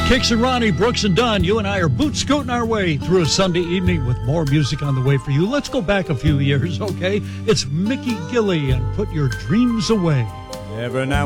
Kicks and Ronnie, Brooks and Dunn, you and I are boot scooting our way through a Sunday evening with more music on the way for you. Let's go back a few years, okay? It's Mickey Gilley and Put Your Dreams Away. Every now